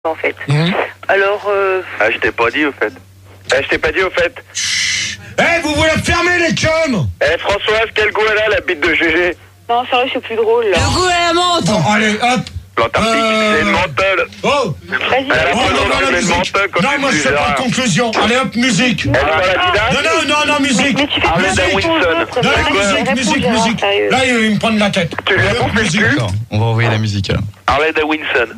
en fait. Alors... Ah, je t'ai pas dit au fait. Je t'ai pas dit au fait. Vous voulez fermer les chums? Françoise, quel goût elle a, la bite de GG? Non, sérieux, c'est plus drôle, là. Le goût à la menthe. Bon, allez, hop. L'Antarctique, c'est une menthol. Oh. Vas-y. Elle a Oh, pas non, dans la une musique. menthol comme Non, tu moi je disais, fais pas hein. de conclusion. Allez, hop, musique. Elle va la Non, non, musique. Mais tu fais Arlette pas de Wilson. choses, Non, réponds, musique. sérieux. Là, il me prend de la tête. Tu lui as Allez, hop, coupé le musique. cul. D'accord, on va envoyer la musique alors. Harley Davidson.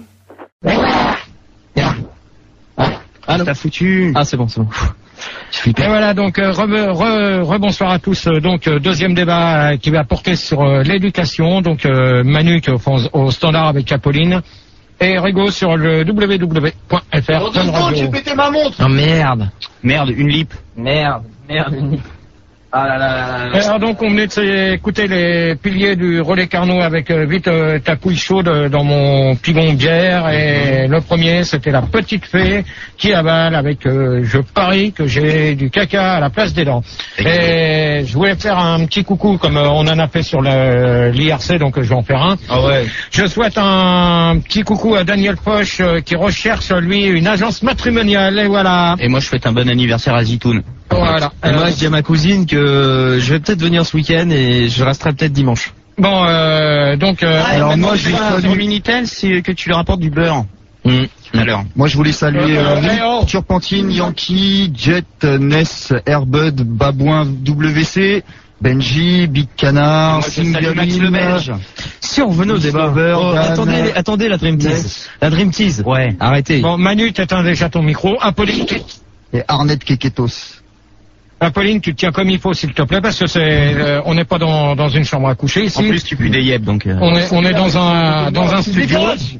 Ah non. T'as foutu. Ah c'est bon. Et voilà, donc rebonsoir à tous. Donc deuxième débat qui va porter sur l'éducation. Donc Manu qui est au standard avec Apolline et Rigo sur le www.fr. J'ai pété ma montre. Non merde. Merde, une lip. Merde, une lip. Ah là là là. Alors donc on venait d'écouter les piliers du relais Carnot avec vite ta couille chaude dans mon pigon de bière et le premier c'était la petite fée qui avale avec je parie que j'ai du caca à la place des dents. Et je voulais faire un petit coucou comme on en a fait sur l'IRC donc je vais en faire un. Ah ouais. Je souhaite un petit coucou à Daniel Poche qui recherche lui une agence matrimoniale et voilà. Et moi je souhaite un bon anniversaire à Zitoun. Voilà. Et moi je dis à ma cousine que je vais peut-être venir ce week-end et je resterai peut-être dimanche. Bon donc Alors moi je vais sur Minitel, c'est que tu leur apportes du beurre. Alors. Moi je voulais saluer Léo. Turpentine, Yankee, Jet, Ness, Airbud, Babouin, WC, Benji, Big Canard, Moi, je salue Max le Singaline, Belge. Si on revenait au débat. Discover, Oh, Dan, attendez la Dream Tease. Yes. La Dream Tease. Ouais. Arrêtez. bon Manu t'éteins déjà ton micro. et Arnett Keketos. Apolline, tu te tiens comme il faut, s'il te plaît, parce que on n'est pas dans une chambre à coucher ici. En plus tu pues des yeux donc. On est dans un studio.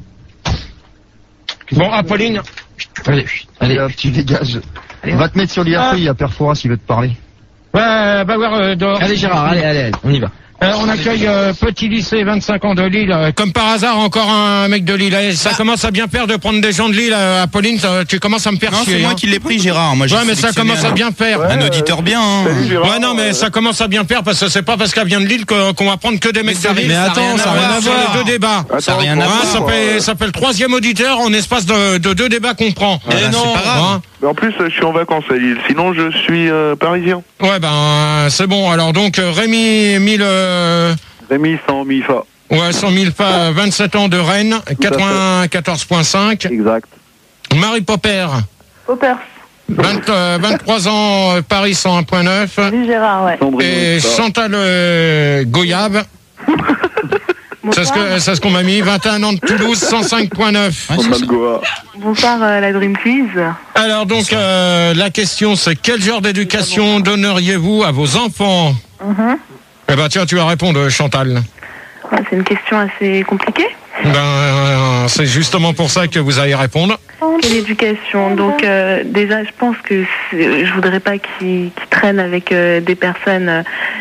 Bon, Apolline. Allez hop, tu dégages. Va te mettre sur l'IRC, il y a Perforas, il veut te parler. Va voir dehors. Allez Gérard, allez, on y va. On accueille Petit Lycée, 25 ans de Lille. Comme par hasard, encore un mec de Lille. Ça commence à bien faire de prendre des gens de Lille, Apolline. Tu commences à me faire Non, chier. c'est moi qui l'ai pris, Gérard. Moi, j'ai Ouais, mais ça sélectionné commence à bien faire. un auditeur bien. Hein. Ouais, non, mais ça commence à bien faire parce que c'est pas parce qu'elle vient de Lille qu'on va prendre que des mecs de Lille. Mais attends, ça n'a rien à Sur voir. les deux débats. Ça n'a rien à voir. Ça fait le troisième auditeur en espace de deux débats qu'on prend. Voilà, non, c'est pas grave. hein. Mais en plus, je suis en vacances à Lille. Sinon, je suis parisien. Ouais, c'est bon. Alors donc, Rémi Mille... Rémi 100 000 fa. Ouais, 100 000 fa, 27 ans de Rennes, à fait. 94.5. Exact. Marie Popper, Popper. 23 ans, Paris 101.9. Salut Gérard, ouais. Et Chantal Goyave, c'est ce qu'on m'a mis, 21 ans de Toulouse, 105.9. Bonsoir, la Dream Quiz. Alors donc, la question c'est quel genre d'éducation donneriez-vous à vos enfants? Eh ben tiens, tu vas répondre, Chantal. Ouais, c'est une question assez compliquée. C'est justement pour ça que vous allez répondre. Quelle éducation? Donc déjà, je pense que je voudrais pas qu'ils traînent avec des personnes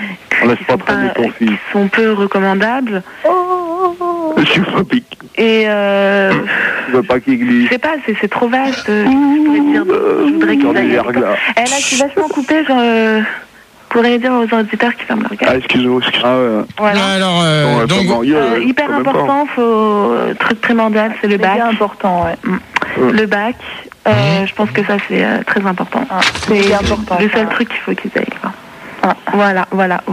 qui sont peu recommandables. Je suis phobique. Et Je veux pas qu'il glisse. je sais pas, c'est trop vaste. Je voudrais qu'ils aillent. Là, je suis vachement coupée. Pourrais dire aux auditeurs qui ferment leur gueule. Excuse-moi. Ah ouais. Voilà. Alors, donc, Hyper important, truc primordial, c'est le bac. C'est important, ouais. Le bac, je pense que ça c'est très important. C'est important. Le seul truc qu'il faut qu'ils aillent. Quoi. Voilà.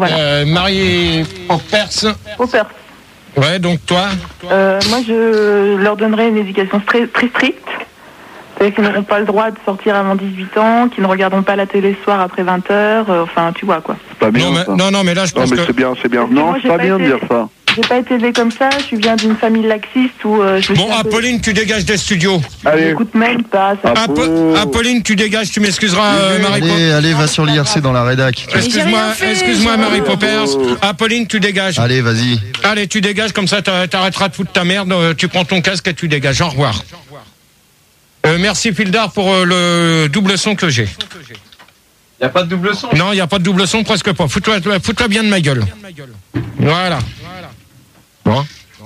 Marie Poppers. Popper. Ouais, donc toi. Moi, je leur donnerais une éducation très stricte. C'est-à-dire qu'ils n'auront pas le droit de sortir avant 18 ans, qu'ils ne regarderont pas la télé ce soir après 20h, enfin, tu vois, quoi. Pas bien, Non, mais là, je pense que... c'est bien. Non, c'est pas bien de dire ça. J'ai pas été élevée comme ça, je viens d'une famille laxiste où je Bon, Apolline, tu dégages des studios. Allez. J'écoute même pas. Ça. Apolline, tu dégages, tu m'excuseras, Marie Poppers. Allez, va sur l'IRC dans la rédac. Excuse-moi, Marie Poppers. Apolline, tu dégages. Allez, vas-y. Allez, tu dégages, comme ça, t'arrêteras de foutre ta merde, tu prends ton casque et tu dégages. Au revoir. Merci Fildar pour le double son que j'ai. Y a pas de double son? Non, il n'y a pas de double son, presque pas. Fous-toi bien de ma gueule. Voilà. Bon.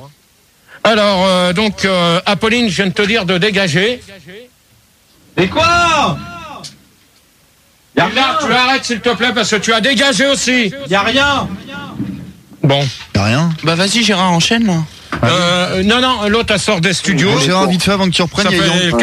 Alors, donc, Apolline, je viens de te dire de dégager. Mais quoi? Fildar, tu arrêtes s'il te plaît, parce que tu as dégagé aussi. Y a rien. Bon. Y'a rien. Bah vas-y Gérard, enchaîne là. Non, l'autre, elle sort des studios. Gérard, vite fait, avant que tu reprennes, il y a